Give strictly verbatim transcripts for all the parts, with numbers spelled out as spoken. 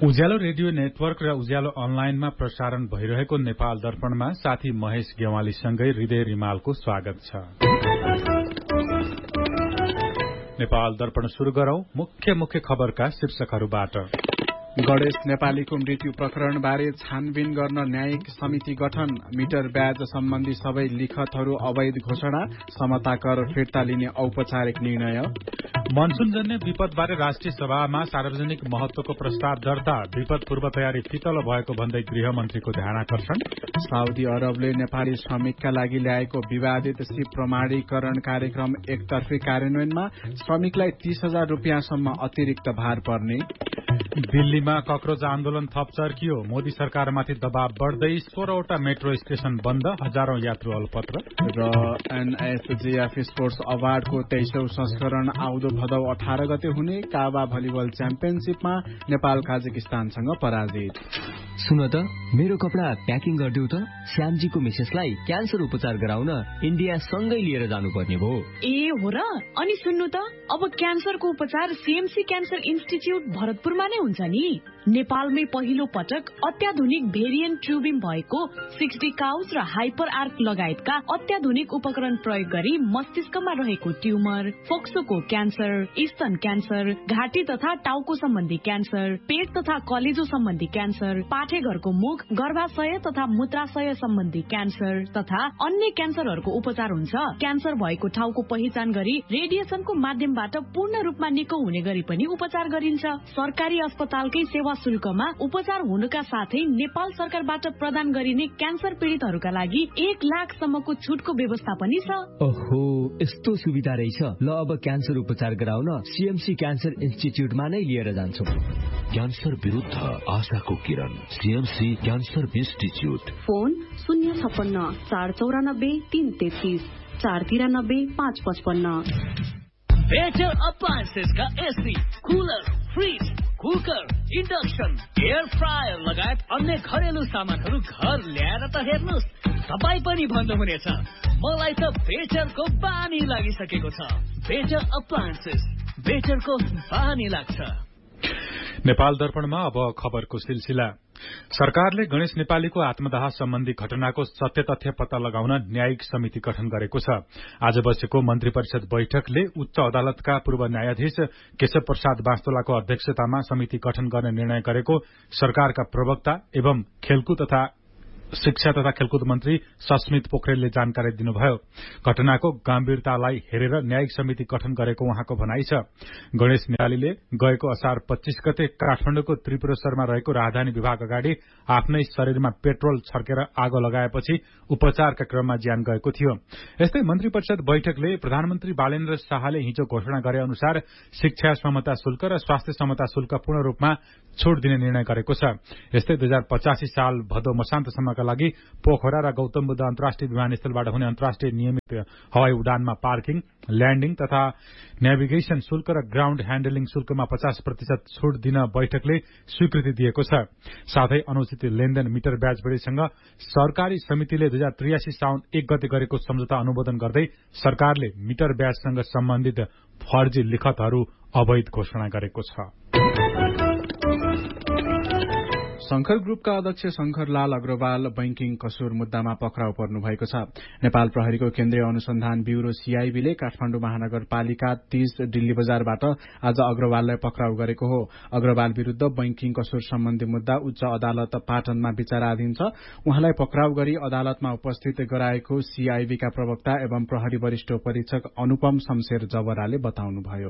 उज्यालो radio network र उज्यालो अनलाइनमा प्रसारण भइरहेको नेपाल दर्पणमा साथी महेश गेवालीसँगै हृदय रिमालको स्वागत छ। नेपाल दर्पण शुरू गरौं मुख्य मुख्य खबरका शीर्षकहरूबाट। गणेश नेपालीको मृत्यु प्रकरण बारे छानबिन गर्न न्यायिक समिति गठन, मिटर ब्याज सम्बन्धी सबै लिखतहरू अवैध घोषणा, समता कर फिर्ता लिने औपचारिक निर्णय। मनसूनजन्य विपदबारे राष्ट्रिय सभामा सार्वजनिक महत्वको प्रस्ताव दर्ता, विपद पूर्व तयारी फितलो भएको भन्दै गृहमन्त्रीको ध्यानाकर्षण। साउदी अरबले नेपाली श्रमिकका लागि ल्याएको विवादित सिप प्रमाणीकरण कार्यक्रम एकतर्फी कार्यान्वयनमा श्रमिकलाई तीस हजार रूपियाँसम्म अतिरिक्त भार पर्ने। दिल्लीमा कक्रोच आन्दोलन थप चर्कियो, मोदी सरकारमाथि दबाव बढ्दै सोह्रवटा मेट्रो स्टेशन बन्द, हजारौं यात्रु अलपत्र। र एनएफजेएफ स्पोर्ट्स अवार्डको तेइसौं संस्करण आउँदो भदौ अठार गते हुने। काबा भलिबल च्याम्पियनशीपमा नेपाल काजाकिस्तानसँग पराजित। सुन त, मेरो कपडा प्याकिङ गरिदेऊ त। श्यामजीको मिसेसलाई क्यान्सर उपचार गराउन इन्डिया सँगै लिएर जानुपर्ने भयो। ए हो र? अनि सुन्नु त, अब क्यान्सरको उपचार सीएमसी क्यान्सर इन्स्टिच्युट भरतपुरमा नै हुन्छ नि। नेपालमै पहिलो पटक अत्याधुनिक भेरिएन्ट ट्युबिङ भएको सिक्स डी काउच र हाइपर आर्क लगायतका अत्याधुनिक उपकरण प्रयोग गरी मस्तिष्कमा रहेको ट्युमर, फोक्सोको क्यान्सर, स्तन क्यान्सर, घाँटी तथा टाउको सम्बन्धी क्यान्सर, पेट तथा कलेजो सम्बन्धी क्यान्सर, पाठेघरको मुख, गर्भाशय तथा मूत्राशय सम्बन्धी क्यान्सर तथा अन्य क्यान्सरहरूको उपचार हुन्छ। क्यान्सर भएको ठाउँको पहिचान गरी रेडिएसनको माध्यमबाट पूर्ण रूपमा निको हुने गरी पनि उपचार गरिन्छ। सरकारी अस्पतालकै सेवा शुल्कमा उपचार हुनुका साथै नेपाल सरकारबाट प्रदान गरिने क्यान्सर पीड़ितहरूका लागि एक लाखसम्मको छुटको व्यवस्था पनि छ। ओहो, यस्तो सुविधा रहेछ। ल, अब क्यान्सर उपचार गराउन सीएमसी क्यान्सर इन्स्टिच्युटमा नै लिएर जान्छु। क्यान्सर विरुद्ध आशाको किरण, सीएमसी क्यान्सर इन्स्टिच्युट। फोन शून्य छप्पन्न चार चौरानब्बे तीन तेत्तीस चार तिरानब्बे पाँच पचपन्न। Better अप्लायन्सेसका AC, cooler, fridge, cooker, induction, air fryer लगायत अन्य घरेलु सामानहरू घर ल्याएर त हेर्नुहोस्, तपाईँ पनि भन्नुहुनेछ मलाई त बेटरको बानी लागिसकेको छ। बेटर अप्लायन्सेस, बेटरको बानी लाग्छ। नेपाल दर्पणमा अब खबरको सिलसिला। सरकारले गणेश नेपालीको आत्मदाह सम्बन्धी घटनाको सत्य तथ्य पत्ता लगाउन न्यायिक समिति गठन गरेको छ। आज बसेको मन्त्री परिषद बैठकले उच्च अदालतका पूर्व न्यायाधीश केशव प्रसाद वास्तोलाको अध्यक्षतामा समिति गठन गर्ने निर्णय गरेको सरकारका प्रवक्ता एवं खेलकुद तथा शिक्षा तथा खेलकुद मन्त्री सस्मित पोखरेलले जानकारी दिनुभयो। घटनाको गम्भीरतालाई हेरेर न्यायिक समिति गठन गरेको उहाँको भनाइ छ। गणेश नेपालीले गएको असार पच्चीस गते काठमाडौँको त्रिपुरेश्वरमा रहेको राजधानी विभाग अगाडि आफ्नै शरीरमा पेट्रोल छर्केर आगो लगाएपछि उपचारका क्रममा ज्यान गएको थियो। यस्तै मन्त्री परिषद बैठकले प्रधानमन्त्री बालेन्द्र शाहले हिजो घोषणा गरे अनुसार शिक्षा समता शुल्क र स्वास्थ्य समता शुल्क पूर्ण रूपमा छुट दिने निर्णय गरेको छ। यस्तै दुई हजार पचासी साल भदौ मसान्तसम्मका लागि पोखरा र गौतम बुद्ध अन्तर्राष्ट्रिय विमानस्थलबाट हुने अन्तर्राष्ट्रिय नियमित हवाई उडानमा पार्किङ, ल्याण्डिङ तथा नेभिगेशन शुल्क र ग्राउण्ड ह्याण्डलिङ शुल्कमा पचास प्रतिशत छुट दिन बैठकले स्वीकृति दिएको छ। साथै अनुचित लेनदेन मिटर ब्याज बढीसँग सरकारी समितिले दुई हजार त्रियासी साउन एक गते गरेको सम्झौता अनुमोदन गर्दै सरकारले मिटर ब्याजसँग सम्बन्धित फर्जी लिखतहरू अवैध घोषणा गरेको छ। शंकर ग्रुपका अध्यक्ष शंकर लाल अग्रवाल बैंकिङ कसुर मुद्दामा पक्राउ पर्नु भएको छ। नेपाल प्रहरीको केन्द्रीय अनुसन्धान ब्यूरो सीआईबीले काठमाडौँ महानगरपालिका तीस दिल्ली बजारबाट आज अग्रवाललाई पक्राउ गरेको हो। अग्रवाल विरूद्ध बैंकिङ कसुर सम्बन्धी मुद्दा उच्च अदालत पाटनमा विचाराधीन छ। उहाँलाई पक्राउ गरी अदालतमा उपस्थित गराएको सीआईबीका प्रवक्ता एवं प्रहरी वरिष्ठ परीक्षक अनुपम शमशेर जवराले बताउनुभयो।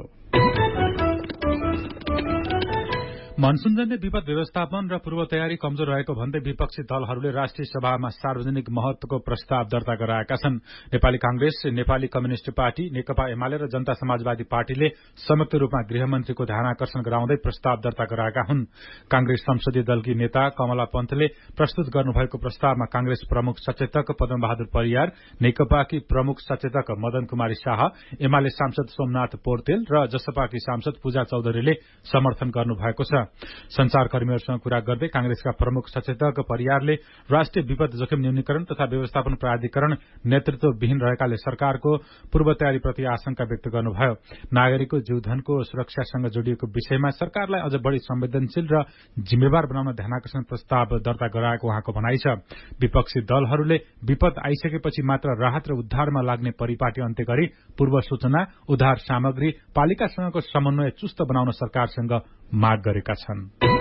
मनसूनजन्य विपद व्यवस्थापन र पूर्व तयारी कमजोर रहेको भन्दै विपक्षी दलहरूले राष्ट्रिय सभामा सार्वजनिक महत्वको प्रस्ताव दर्ता गराएका छन्। नेपाली कांग्रेस, नेपाली कम्युनिष्ट पार्टी, नेकपा एमाले र जनता समाजवादी पार्टीले संयुक्त रूपमा गृहमन्त्रीको ध्यानाकर्षण गराउँदै प्रस्ताव दर्ता गराएका हुन्। कांग्रेस संसदीय दलकी नेता कमला पन्तले प्रस्तुत गर्नुभएको प्रस्तावमा कांग्रेस प्रमुख सचेतक पद्मबहादुर परियार, नेकपाकी प्रमुख सचेतक मदन कुमारी शाह, एमाले सांसद सोमनाथ पोर्तेल र जसपाकी सांसद पूजा चौधरीले समर्थन गर्नुभएको छ। संचारकर्मीहरूसँग कुरा गर्दै कांग्रेसका प्रमुख सचेतक परियारले राष्ट्रिय विपद जोखिम न्यूनीकरण तथा व्यवस्थापन प्राधिकरण नेतृत्वविहीन रहेकाले सरकारको पूर्व तयारीप्रति आशंका व्यक्त गर्नुभयो। नागरिकको जीवधनको सुरक्षासँग जोडिएको विषयमा सरकारलाई अझ बढ़ी संवेदनशील र जिम्मेवार बनाउन ध्यानाकर्षण प्रस्ताव दर्ता गराएको उहाँको भनाइ छ। विपक्षी दलहरूले विपद आइसकेपछि मात्र राहत र उद्धारमा लाग्ने परिपाटी अन्त्य गरी पूर्व सूचना, उद्धार सामग्री, पालिकासँगको समन्वय चुस्त बनाउन सरकारसँग माग गरेका छन्।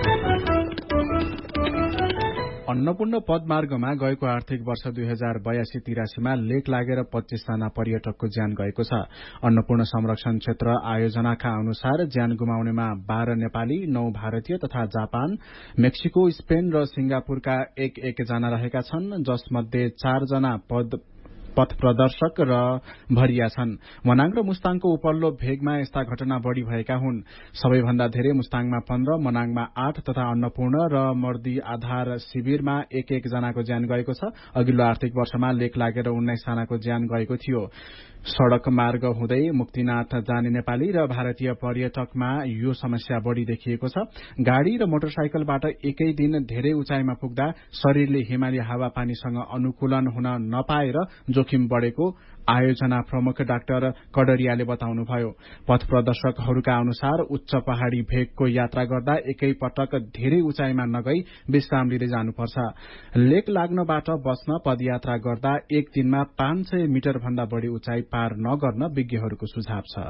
अन्नपूर्ण पदमार्गमा गएको आर्थिक वर्ष दुई हजार बयासी तिरासीमा लेक लागेर पच्चीसजना पर्यटकको ज्यान गएको छ। अन्नपूर्ण संरक्षण क्षेत्र आयोजनाका अनुसार ज्यान गुमाउनेमा बाह्र नेपाली, नौ भारतीय तथा जापान, मेक्सिको, स्पेन र सिंगापुरका एक एकजना रहेका छन्, जसमध्ये चारजना पद पथ प्रदर्शक र भरिया छन्। मनाङ र मुस्ताङको उपल्लो भेगमा यस्ता घटना बढ़ी भएका हुन्। सबैभन्दा धेरै मुस्ताङमा पन्ध्र, मनाङमा आठ तथा अन्नपूर्ण र मर्दी आधार शिविरमा एक एक जनाको ज्यान गएको छ। अघिल्लो आर्थिक वर्षमा लेक लागेर उन्नाइस जनाको ज्यान गएको थियो। सड़क मार्ग हुँदै मुक्तिनाथ जाने नेपाली र भारतीय पर्यटकमा यो समस्या बढ़ी देखिएको छ। गाड़ी र मोटरसाइकलबाट एकै दिन धेरै उचाइमा पुग्दा शरीरले हिमाली हावापानीसँग अनुकूलन हुन नपाएर जोखिम बढ़ेको आयोजना प्रमुख डाक्टर कडरियाले बताउनुभयो। पथ प्रदर्शकहरूका अनुसार उच्च पहाड़ी भेगको यात्रा गर्दा एकै पटक धेरै उचाइमा नगई विश्राम लिँदै जानुपर्छ। लेक लाग्नबाट बस्न पदयात्रा गर्दा एक दिनमा पाँच सय मिटर भन्दा बढ़ी उचाइ पार नगर्न विज्ञहरूको सुझाव छ।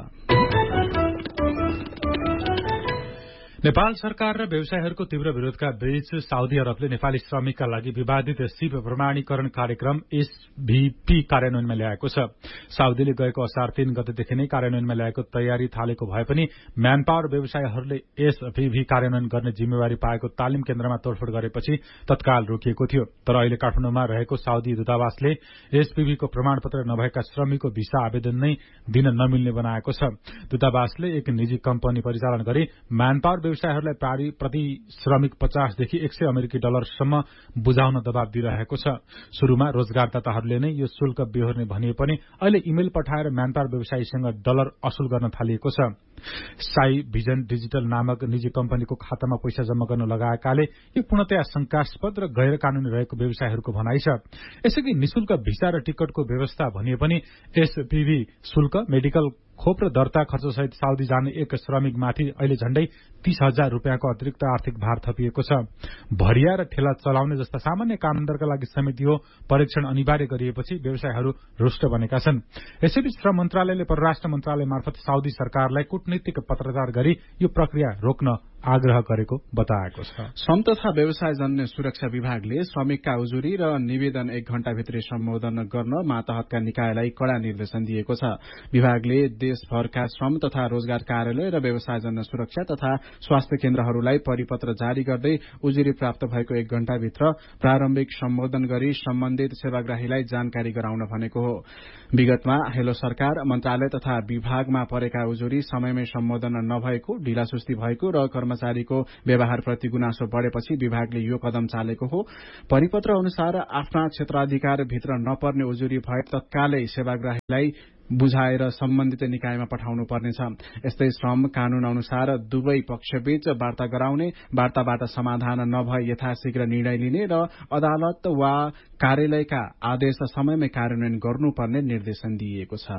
नेपाल सरकार र व्यवसायीहरूको तीव्र विरोधका बीच साउदी अरबले नेपाली श्रमिकका लागि विवादित सिप प्रमाणीकरण कार्यक्रम एसभीपी कार्यान्वयनमा ल्याएको छ। साउदीले गएको असार तीन गतेदेखि नै कार्यान्वयनमा ल्याएको तयारी थालेको भए पनि म्यान पावर व्यवसायीहरूले एसभीपी कार्यान्वयन गर्ने जिम्मेवारी पाएको तालिम केन्द्रमा तोडफोड गरेपछि तत्काल रोकिएको थियो। तर अहिले काठमाडौँमा रहेको साउदी दूतावासले एसभीपीको प्रमाणपत्र नभएका श्रमिकको भिसा आवेदन नै दिन नमिल्ने बनाएको छ। दूतावासले एक निजी कम्पनी परिचालन गरी म्यान पावर व्यवसायीहरूलाई प्रति श्रमिक पचासदेखि एक सय अमेरिकी डलरसम्म बुझाउन दबाव दिइरहेको छ। शुरूमा रोजगारदाताहरूले नै यो शुल्क बेहोर्ने भनिए पनि अहिले इमेल पठाएर म्यानपावर व्यवसायीसँग डलर असुल गर्न थालिएको छ। साई भिजन डिजिटल नामक निजी कम्पनीको खातामा पैसा जम्मा गर्न लगाएकाले यो पूर्णतया शंकास्पद र गैर कानूनी रहेको व्यवसायीहरूको भनाइ छ। यसअघि निशुल्क भिसा र टिकटको व्यवस्था भनिए पनि एसपीभी शुल्क, मेडिकल खोप र दर्ता खर्चसहित साउदी जाने एक श्रमिकमाथि अहिले झण्डै तीस हजार रूपियाँको अतिरिक्त आर्थिक भार थपिएको छ। भरिया र ठेला चलाउने जस्ता सामान्य कामदारका लागि समिति हो परीक्षण अनिवार्य गरिएपछि व्यवसायीहरू रुष्ट बनेका छन्। यसैबीच श्रम मन्त्रालयले परराष्ट्र मन्त्रालय मार्फत साउदी सरकारलाई कूटनीतिक पत्राचार गरी यो प्रक्रिया रोक्न आग्रह गरेको बताएको छ। श्रम तथा व्यवसाय जन्य सुरक्षा विभागले श्रमिकका उजुरी र निवेदन एक घण्टाभित्रै सम्बोधन गर्न मातहतका निकायलाई कड़ा निर्देशन दिएको छ। विभागले देशभरका श्रम तथा रोजगार कार्यालय र व्यवसाय जन्य सुरक्षा तथा स्वास्थ्य केन्द्रहरूलाई परिपत्र जारी गर्दै उजुरी प्राप्त भएको एक घण्टाभित्र प्रारम्भिक सम्बोधन गरी सम्बन्धित सेवाग्राहीलाई जानकारी गराउन भनेको हो। विगतमा हेलो सरकार, मन्त्रालय तथा विभागमा परेका उजुरी समयमै सम्बोधन नभएको, ढिलासुस्ती भएको र कर्मचारीको व्यवहारप्रति गुनासो बढ़ेपछि विभागले यो कदम चालेको हो। परिपत्र अनुसार आफ्ना क्षेत्राधिकार भित्र नपर्ने उजुरी भए तत्कालै सेवाग्राहीलाई बुझाएर सम्बन्धित निकायमा पठाउनु पर्नेछ। यस्तै श्रम कानून अनुसार दुवै पक्षबीच वार्ता गराउने, वार्ताबाट समाधान नभए यथाशीघ्र निर्णय लिने र अदालत वा कार्यालयका आदेश समयमै कार्यान्वयन गर्नुपर्ने निर्देशन दिइएको छ।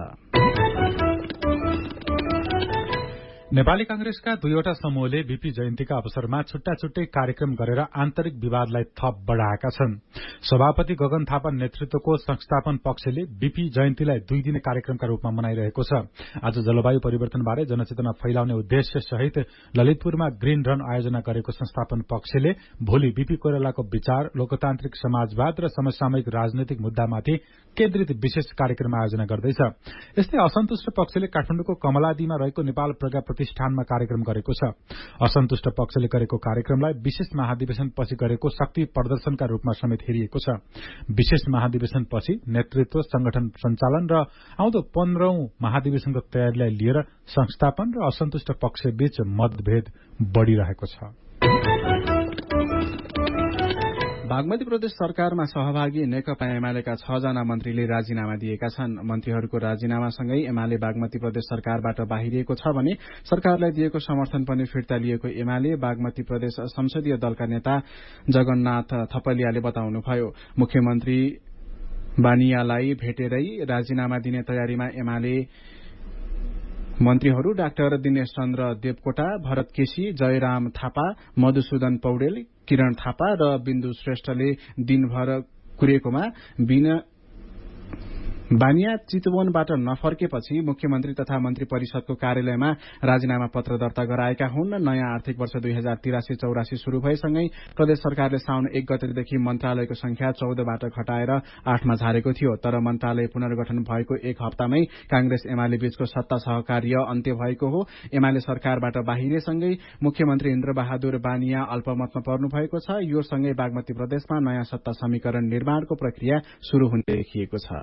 नेपाली कांग्रेसका दुईवटा समूहले बीपी जयन्तीका अवसरमा छुट्टा छुट्टै कार्यक्रम गरेर आन्तरिक विवादलाई थप बढ़ाएका छन्। सभापति गगन थापा नेतृत्वको संस्थापन पक्षले बीपी जयन्तीलाई दुई दिने कार्यक्रमका रूपमा मनाइरहेको छ। आज जलवायु परिवर्तनबारे जनचेतना फैलाउने उद्देश्य सहित ललितपुरमा ग्रीन रन आयोजना गरेको संस्थापन पक्षले भोलि बीपी कोइरालाको विचार, लोकतान्त्रिक समाजवाद र समसामयिक राजनैतिक मुद्दामाथि केन्द्रित विशेष कार्यक्रम आयोजना गर्दैछ। यस्तै असन्तुष्ट पक्षले काठमाडौँको कमलादीमा रहेको नेपाल प्रज्ञा प्रतिष्ठानमा कार्यक्रम गरेको छ। असन्तुष्ट पक्षले गरेको कार्यक्रमलाई विशेष महाधिवेशन पछि गरेको शक्ति प्रदर्शनका रूपमा समेत हेरिएको छ। विशेष महाधिवेशन पछि नेतृत्व, संगठन सञ्चालन र आउँदो पन्ध्रौं महाधिवेशनको तयारीलाई लिएर संस्थापन र असन्तुष्ट पक्षबीच मतभेद बढ़िरहेको छ। बागमती प्रदेश सरकारमा सहभागी नेकपा एमालेका छजना मन्त्रीले राजीनामा दिएका छन्। मन्त्रीहरूको राजीनामासँगै एमाले बागमती प्रदेश सरकारबाट बाहिरिएको छ भने सरकारलाई दिएको समर्थन पनि फिर्ता लिएको एमाले बागमती प्रदेश संसदीय दलका नेता जगन्नाथ थपलियाले बताउनुभयो। मुख्यमन्त्री बानियालाई भेटेरै राजीनामा दिने तयारीमा एमाले मन्त्रीहरू डाक्टर दिनेश चन्द्र देवकोटा, भरत केसी, जयराम थापा, मधुसूदन पौडेल, किरण थापा र बिन्दु श्रेष्ठले दिनभर कुरेकोमा बानिया चितवनबाट नफर्केपछि मुख्यमन्त्री तथा मन्त्री परिषदको कार्यालयमा राजीनामा पत्र दर्ता गराएका हुन्। नयाँ आर्थिक वर्ष दुई हजार तिरासी चौरासी शुरू भएसँगै प्रदेश सरकारले साउन एक गतेदेखि मन्त्रालयको संख्या चौधबाट घटाएर आठमा झारेको थियो। तर मन्त्रालय पुनर्गठन भएको एक हप्तामै कांग्रेस एमाले बीचको सत्ता सहकार्य अन्त्य भएको हो। एमाले सरकारबाट बाहिरेसँगै मुख्यमन्त्री इन्द्रबहादुर बानिया अल्पमतमा पर्नु भएको छ। यो सँगै बागमती प्रदेशमा नयाँ सत्ता समीकरण निर्माणको प्रक्रिया शुरू हुने देखिएको छ।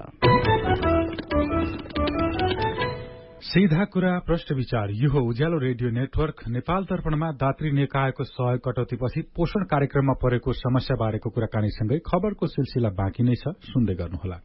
सीधा कुरा प्रश्न विचार यो हो उज्यालो रेडियो नेटवर्क नेपाल दर्पणमा दात्री निकायको सहयोग कटौतीपछि पोषण कार्यक्रममा परेको समस्या बारेको कुराकानीसँगै खबरको सिलसिला बाँकी नै छ, सुन्दै गर्नुहोला।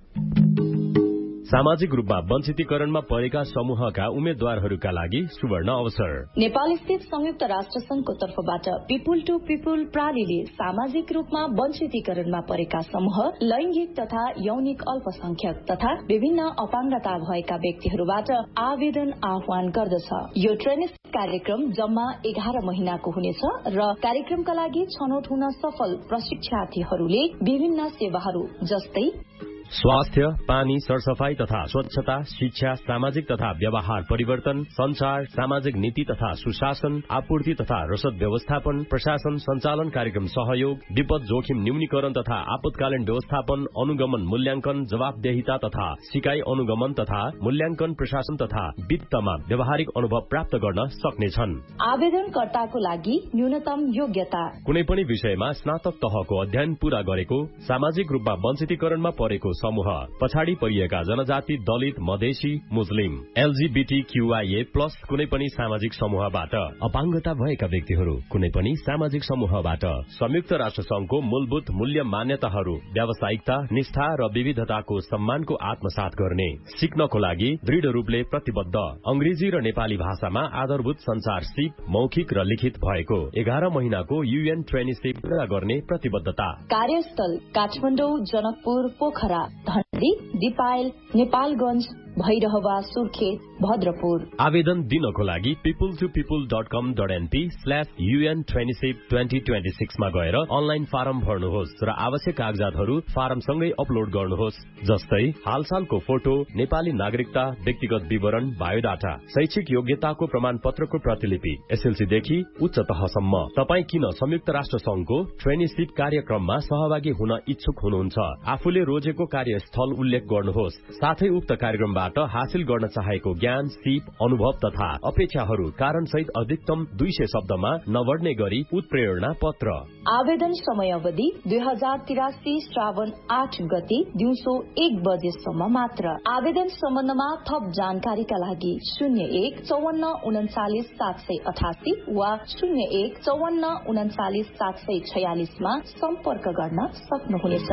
सामाजिक रूपमा वञ्चितीकरणमा परेका समूहका उम्मेद्वारहरूका लागि सुवर्ण अवसर। नेपाल स्थित संयुक्त राष्ट्र संघको तर्फबाट पिपुल टू पिपुल प्रणालीले सामाजिक रूपमा वञ्चितीकरणमा परेका समूह, लैंगिक तथा यौनिक अल्पसंख्यक तथा विभिन्न अपाङ्गता भएका व्यक्तिहरूबाट आवेदन आह्वान गर्दछ। यो ट्रेनिङ कार्यक्रम जम्मा एघार महिनाको हुनेछ र कार्यक्रमका लागि छनौट हुन सफल प्रशिक्षार्थीहरूले विभिन्न सेवाहरू जस्तै स्वास्थ्य, पानी, सरसफाई तथा स्वच्छता, शिक्षा, सामाजिक तथा व्यवहार परिवर्तन, संचार, सामाजिक नीति तथा सुशासन, आपूर्ति तथा रसद व्यवस्थापन, प्रशासन संचालन कार्यक्रम सहयोग, विपद जोखिम न्यूनीकरण तथा आपतकालीन व्यवस्थापन, अनुगमन मूल्यांकन, जवाबदेहिता तथा सिकाइ अनुगमन तथा मूल्यांकन, प्रशासन तथा वित्तमा व्यावहारिक अनुभव प्राप्त गर्न सक्नेछन्। आवेदनकर्ताको लागि न्यूनतम योग्यता कुनै पनि विषयमा स्नातक तहको अध्ययन पूरा गरेको, सामाजिक रूपमा वञ्चितीकरणमा परेको समूह, पछाडि परिएका जनजाति, दलित, मधेसी, मुस्लिम, एलजीबीटीक्यूआईए प्लस कुनै पनि सामाजिक समूहबाट, अपाङ्गता भएका व्यक्तिहरू कुनै पनि सामाजिक समूहबाट, संयुक्त राष्ट्र संघको मूलभूत मूल्य मान्यताहरू, व्यावसायिकता, निष्ठा र विविधताको सम्मानको आत्मसात गर्ने, सिक्नको लागि दृढ रूपले प्रतिबद्ध, अंग्रेजी र नेपाली भाषामा आधारभूत संचार सिप मौखिक र लिखित भएको, एघार महिनाको यूएन ट्रेनिसिप पूरा गर्ने प्रतिबद्धता। कार्यस्थल काठमाडौँ, जनकपुर, पोखरा, धनगढ़ी, दिपायल, नेपालगंज, भैरहवा, सुर्खेत, भद्रपुर। आवेदन दिनको लागि पिपुल टू पिपुल डट कम dot NP slash UN traineeship twenty twenty सिक्समा गएर अनलाइन फारम भर्नुहोस् र आवश्यक कागजातहरू फारमसँगै अपलोड गर्नुहोस्, जस्तै हालसालको फोटो, नेपाली नागरिकता, व्यक्तिगत विवरण, बायोडाटा, शैक्षिक योग्यताको प्रमाण पत्रको प्रतिलिपि, एसएलसीदेखि उच्च तहसम्म। तपाई किन संयुक्त राष्ट्र संघको ट्रेनिसिप कार्यक्रममा सहभागी हुन इच्छुक हुनुहुन्छ? आफूले रोजेको कार्यस्थल उल्लेख गर्नुहोस्, साथै उक्त कार्यक्रमबाट हासिल गर्न चाहेको ज्ञान, सिप, अनुभव तथा अपेक्षाहरू कारण सहित अधिकतम दुई सय शब्दमा नबढ्ने गरी उत्प्रेरणा पत्र। आवेदन समयावधि दुई हजार तिरासी श्रावण आठ गते दिउँसो एक बजेसम्म मात्र। आवेदन सम्बन्धमा थप जानकारीका लागि शून्य एक चौवन्न उन्चालिस सात सय अठासी वा शून्य एक चौवन्न उन्चालिस सात सय छयालिसमा सम्पर्क गर्न सक्नुहुनेछ।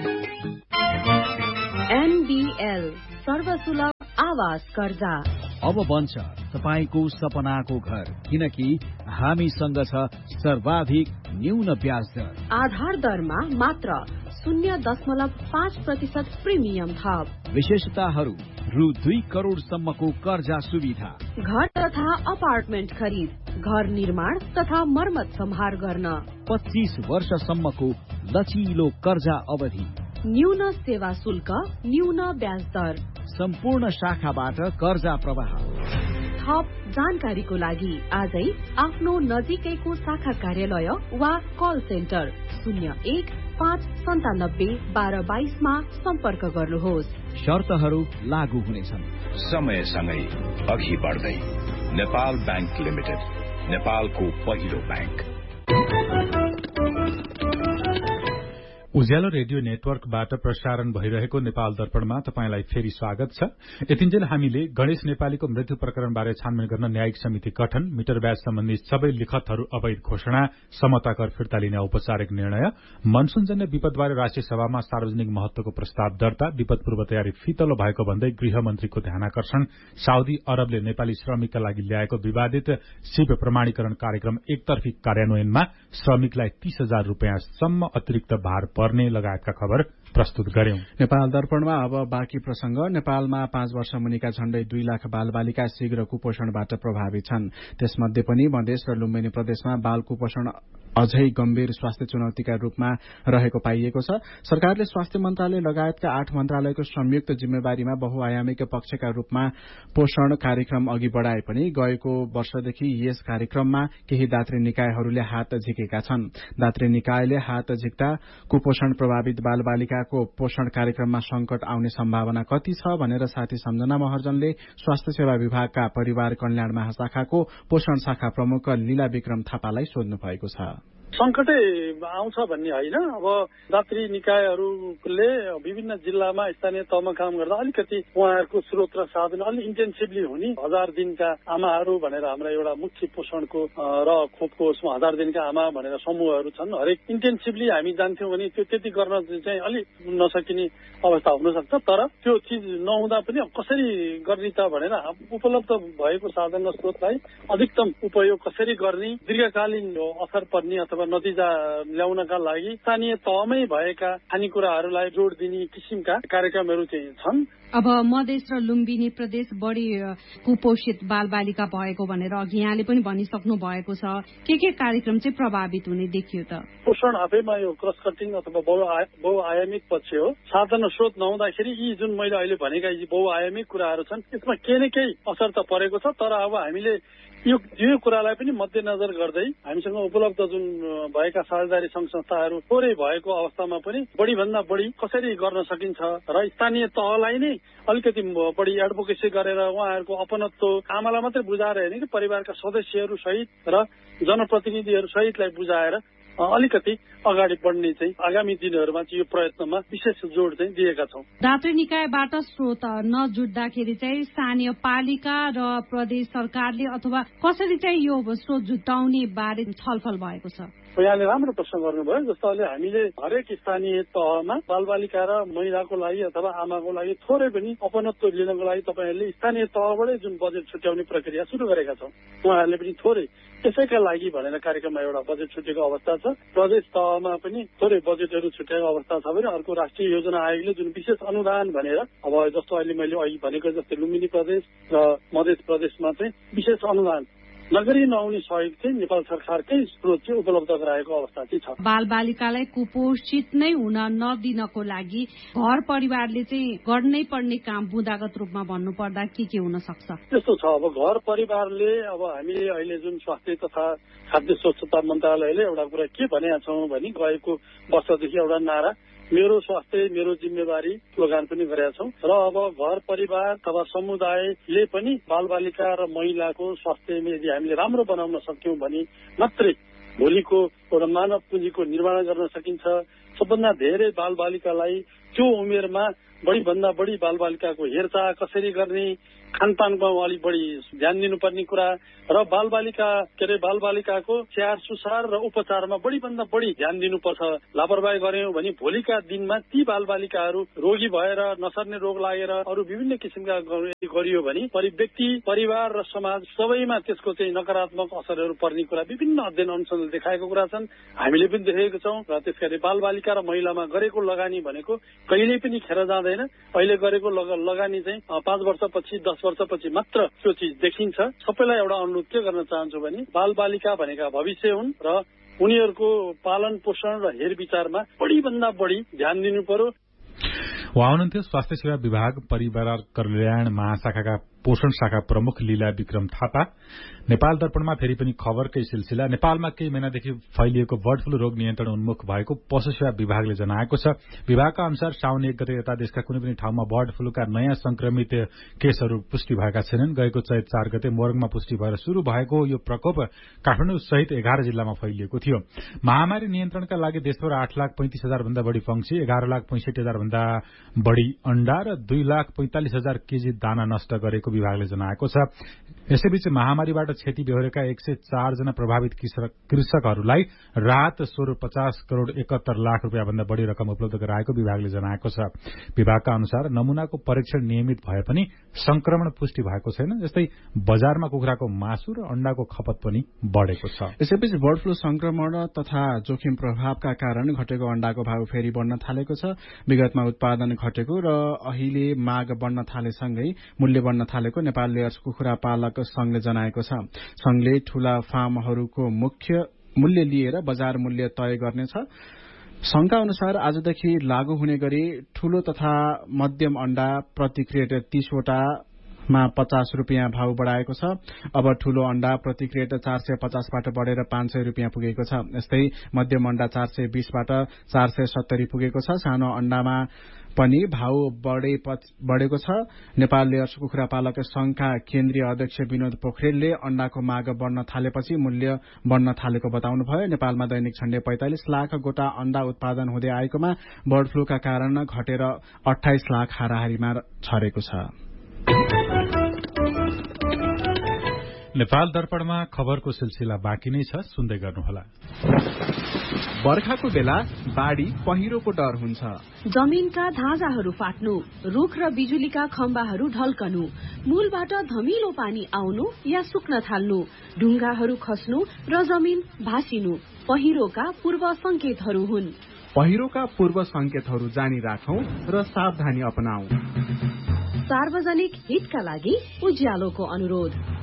एनबीएल सर्वसुलभ आवास कर्जा अब बन्छ तपाईको सपनाको घर, किनकि हामीसँग छ सर्वाधिक न्यून ब्याज दर। आधार दरमा मात्र शून्य दशमलव पाँच प्रतिशत प्रिमियम थप। विशेषताहरू रु दुई करोड़सम्मको कर्जा सुविधा, घर तथा अपार्टमेन्ट खरिद, घर निर्माण तथा मर्मत सम्हार गर्न, पच्चीस वर्षसम्मको लचिलो कर्जा अवधि, न्यून सेवा शुल्क, न्यून ब्याज दर, सम्पूर्ण शाखाबाट कर्जा प्रवाह। थप जानकारीको लागि आजै आफ्नो नजिकैको शाखा कार्यालय वा कल सेन्टर शून्य एक पाँच सन्तानब्बे बाह्र बाइसमा सम्पर्क गर्नुहोस्। शर्तहरू लागू हुनेछन्। समयसँगै अघि बढ्दै नेपाल बैंक लिमिटेड, नेपालको पहिलो बैंक। उज्यालो रेडियो नेटवर्कबाट प्रसारण भइरहेको नेपाल दर्पणमा तपाईंलाई फेरि स्वागत छ। यतिन्जेल हामीले गणेश नेपालीको मृत्यु प्रकरणबारे छानबिन गर्न न्यायिक समिति गठन, मिटर ब्याज सम्बन्धी सबै लिखतहरू अवैध घोषणा, समता कर फिर्ता लिने औपचारिक निर्णय, मनसूनजन्य विपदबारे राष्ट्रिय सभामा सार्वजनिक महत्वको प्रस्ताव दर्ता, विपद पूर्व तयारी फितलो भएको भन्दै गृहमन्त्रीको ध्यानाकर्षण, साउदी अरबले नेपाली श्रमिकका लागि ल्याएको विवादित सिप प्रमाणीकरण कार्यक्रम एकतर्फी कार्यान्वयनमा श्रमिकलाई तीस हजार रूपियाँसम्म अतिरिक्त भार पर्ने लगायतका खबर प्रस्तुत गर्यौं। नेपाल दर्पणमा अब बाँकी प्रसंग। नेपालमा पाँच वर्ष मुनिका झण्डै दुई लाख बालबालिका शीघ्र कुपोषणबाट प्रभावित छन्। त्यसमध्ये पनि मधेस र लुम्बिनी प्रदेशमा बाल कुपोषण अझै गम्भीर स्वास्थ्य चुनौतीका रूपमा रहेको पाइएको छ। सरकारले स्वास्थ्य मन्त्रालय लगायतका आठ मन्त्रालयको संयुक्त जिम्मेवारीमा बहुआयामिक पक्षका रूपमा पोषण कार्यक्रम अघि बढ़ाए पनि गएको वर्षदेखि यस कार्यक्रममा केही दात्री निकायहरूले हात झिकेका छन्। दात्री निकायले हात झिक्दा कुपोषण प्रभावित बालबालिकाको पोषण कार्यक्रममा संकट आउने सम्भावना कति छ भनेर साथी सम्झना महर्जनले स्वास्थ्य सेवा विभागका परिवार कल्याण महाशाखाको पोषण शाखा प्रमुख लीला विक्रम थापालाई सोध्नु भएको छ। संकटै आउँछ भन्ने होइन। अब दात्री निकायहरूले विभिन्न जिल्लामा स्थानीय तहमा काम गर्दा अलिकति उहाँहरूको स्रोत र साधन अलि इन्टेन्सिभली हुने हजार दिनका आमाहरू भनेर हाम्रा एउटा मुख्य पोषणको र खोपको उसमा हजार दिनका आमा भनेर समूहहरू छन्। हरेक इन्टेन्सिभली हामी जान्थ्यौँ भने त्यो त्यति गर्न चाहिँ अलिक नसकिने अवस्था हुन सक्छ। तर त्यो चिज नहुँदा पनि कसरी गर्ने त भनेर उपलब्ध भएको साधन र स्रोतलाई अधिकतम उपयोग कसरी गर्ने, दीर्घकालीन असर पर्ने अथवा नतिजा ल्याउनका लागि स्थानीय तहमै भएका खानेकुराहरूलाई जोड दिने किसिमका कार्यक्रमहरू चाहिँ छन्। अब मधेस र लुम्बिनी प्रदेश बढी कुपोषित बालबालिका भएको भनेर अघि यहाँले पनि भनिसक्नु भएको छ। के के कार्यक्रम चाहिँ प्रभावित हुने देखियो त? पोषण आफैमा यो क्रस कटिङ अथवा बहुआयामिक पक्ष हो। साधन स्रोत नहुँदाखेरि यी जुन मैले अहिले भनेका यी बहुआयामिक कुराहरू छन् यसमा केही न केही असर त परेको छ। तर अब हामीले यो यो कुरालाई पनि मध्यनजर गर्दै हामीसँग उपलब्ध जुन भएका साझेदारी संघ संस्थाहरू थोरै भएको अवस्थामा पनि बढी भन्दा बढी कसरी गर्न सकिन्छ र स्थानीय तहलाई नै अलिकति बढी एडभोकेसी गरेर उहाँहरूको अपनत्व आमालाई मात्रै बुझाएर होइन कि परिवारका सदस्यहरू सहित र जनप्रतिनिधिहरू सहितलाई बुझाएर अलिकति अगाडि बढ्ने चाहिँ आगामी दिनहरूमा चाहिँ यो प्रयत्नमा विशेष जोड चाहिँ दिएका छौँ। दात्री निकायबाट स्रोत नजुट्दाखेरि चाहिँ स्थानीय पालिका र प्रदेश सरकारले अथवा कसरी चाहिँ यो स्रोत जुटाउने बारे छलफल भएको छ? यहाँले राम्रो प्रश्न गर्नुभयो। जस्तो अहिले हामीले हरेक स्थानीय तहमा बालबालिका र महिलाको लागि अथवा आमाको लागि थोरै पनि अपनत्व लिनको लागि तपाईँहरूले स्थानीय तहबाटै जुन बजेट छुट्याउने प्रक्रिया सुरु गरेका छौँ। उहाँहरूले पनि थोरै त्यसैका लागि भनेर कार्यक्रममा एउटा बजेट छुटेको अवस्था छ। प्रदेश तहमा पनि थोरै बजेटहरू छुट्याएको अवस्था छ भने अर्को राष्ट्रिय योजना आयोगले जुन विशेष अनुदान भनेर अब जस्तो अहिले मैले अघि भनेको जस्तै लुम्बिनी प्रदेश र मध्य प्रदेशमा चाहिँ विशेष अनुदान नगरी नआउने सहयोग चाहिँ नेपाल सरकारकै स्रोत चाहिँ उपलब्ध गराएको अवस्था चाहिँ छ। बाल बालिकालाई कुपोषित नै हुन नदिनको लागि घर परिवारले चाहिँ गर्नै पर्ने काम बुँदागत रूपमा भन्नु पर्दा के के हुन सक्छ? त्यस्तो छ। अब घर परिवारले अब हामीले अहिले जुन स्वास्थ्य तथा खाद्य स्वच्छता मन्त्रालयले एउटा कुरा के भनेका छौँ भने गएको वर्षदेखि एउटा नारा मेरो स्वास्थ्य मेरो जिम्मेवारी स्लोगान पनि गरेका छौँ र अब घर परिवार अथवा समुदायले पनि बालबालिका र महिलाको स्वास्थ्य यदि हामीले राम्रो बनाउन सक्यौँ भने मात्रै भोलिको एउटा मानव पुँजीको निर्माण गर्न सकिन्छ। सबभन्दा धेरै बालबालिकालाई त्यो उमेरमा बढी भन्दा बढी बालबालिकाको हेरचाह कसरी गर्ने, खानपानमा अलिक बढी ध्यान दिनुपर्ने कुरा र बालबालिका के अरे बालबालिकाको स्याहार सुसार र उपचारमा बढी भन्दा बढी ध्यान दिनुपर्छ। लापरवाही गर्यौँ भने भोलिका दिनमा ती बालबालिकाहरू रोगी भएर नसर्ने रोग लागेर अरू विभिन्न किसिमका गरियो भने व्यक्ति परिवार र समाज सबैमा त्यसको चाहिँ नकारात्मक असरहरू पर्ने कुरा विभिन्न अध्ययन अनुसन्धानले देखाएको कुरा छन्। हामीले पनि देखेको छौँ र त्यसकारण बालबालिका र महिलामा गरेको लगानी भनेको कहिल्यै पनि खेर जाँदैन। अहिले गरेको लगानी चाहिँ पाँच वर्षपछि दस वर्षपछि मात्र त्यो चिज देखिन्छ। सबैलाई एउटा अनुरोध के गर्न चाहन्छु भने बालबालिका भनेका भविष्य हुन् र उनीहरूको पालन पोषण र हेरविचारमा बढी भन्दा बढी ध्यान दिनु पर्यो। उहाँ हुनुहुन्थ्यो स्वास्थ्य सेवा विभाग परिवार कल्याण महाशाखाका पोषण शाखा प्रमुख लीला विक्रम थापा। नेपाल दर्पणमा फेरि पनि खबरकै सिलसिला। नेपालमा केही महिनादेखि फैलिएको बर्ड फ्लू रोग नियन्त्रण उन्मुख भएको पशु सेवा विभागले जनाएको छ। विभागका अनुसार साउन एक गते यता देशका कुनै पनि ठाउँमा बर्ड फ्लूका नयाँ संक्रमित केसहरू पुष्टि भएका छैनन्। गएको चैत चार गते मोरङमा पुष्टि भएर शुरू भएको यो प्रकोप काठमाडौँ सहित एघार जिल्लामा फैलिएको थियो। महामारी नियन्त्रणका लागि देशभर आठ लाख पैंतिस हजार भन्दा बढ़ी पंक्षी, एघार लाख पैंसठी हजार भन्दा बढ़ी अण्डा र दुई लाख पैंतालिस हजार केजी दाना नष्ट गरेको विभागले जनाएको छ। यसैबीच महामारीबाट क्षति बेहोरेका एक सय चार जना प्रभावित कृषकहरूलाई राहत स्वरूप पचास करोड़ एकहत्तर लाख रूपियाँ भन्दा बढ़ी रकम उपलब्ध गराएको विभागले जनाएको छ। विभागका अनुसार नमूनाको परीक्षण नियमित भए पनि संक्रमण पुष्टि भएको छैन। जस्तै बजारमा कुखुराको मासु र अण्डाको खपत पनि बढ़ेको छ। यसैबीच बर्ड फ्लू संक्रमण तथा जोखिम प्रभावका कारण घटेको अण्डाको भाव फेरि बढ़न थालेको छ। विगतमा उत्पादन घटेको र अहिले माग बढ़न थालेसँगै मूल्य बढ़न थालेको नेपाल लेयर्स कुखुरा पालक संघले जनाएको छ। संघले ठूला फार्महरूको मुख्य मूल्य लिएर बजार मूल्य तय गर्नेछ। संघका अनुसार आजदेखि लागू हुने गरी ठूलो तथा मध्यम अण्डा प्रति क्रेट तीसवटा मा पचास रूपियाँ भाव बढ़ाएको छ। अब ठूलो अण्डा प्रति क्रेट चार सय पचासबाट बढ़ेर पाँच सय रूपियाँ पुगेको छ। यस्तै मध्यम अण्डा चार सय बीसबाट चार सय सत्तरी पुगेको छ। सानो अण्डामा पनि भाव बढ़ेको छ। नेपाल लेयर्स कुखुरा पालक संघका केन्द्रीय अध्यक्ष विनोद पोखरेलले अण्डाको माग बढ़न थालेपछि मूल्य बढ़न थालेको बताउनुभयो। नेपालमा दैनिक झण्डै पैंतालिस लाख गोटा अण्डा उत्पादन हुँदै आएकोमा बर्ड फ्लूका कारण घटेर अठाइस लाख हाराहारीमा छरेको छ। नेपाल दर्पणमा खबरको सिलसिला बाँकी नै छ, सुन्दै गर्नुहोला। बर्खाको बेला बाढ़ी पहिरोको डर हुन्छ। जमीनका धाजाहरू फाट्नु, रुख र बिजुलीका खम्बाहरू ढल्कनु, मूलबाट धमिलो पानी आउनु या सुक्न थाल्नु, ढुङ्गाहरू खस्नु र जमीन भासिनु पहिरोका पूर्व संकेतहरू हुन्। पहिरोका पूर्व संकेतहरू जानी राखौं र सावधानी अपनाऊ। सार्वजनिक हितका लागि उज्यालोको अनुरोध।